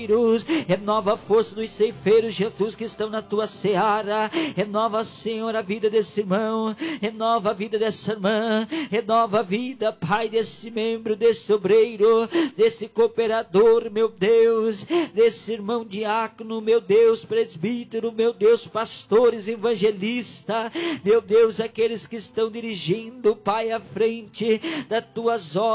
renova a força dos ceifeiros, Jesus, que estão na tua seara. Renova, Senhor, a vida desse irmão, renova a vida dessa irmã, renova a vida, Pai, desse membro, desse obreiro, desse cooperador, meu Deus, desse irmão diácono, meu Deus, presbítero, meu Deus, pastores, evangelista, meu Deus, aqueles que estão dirigindo, Pai, à frente das tuas obras,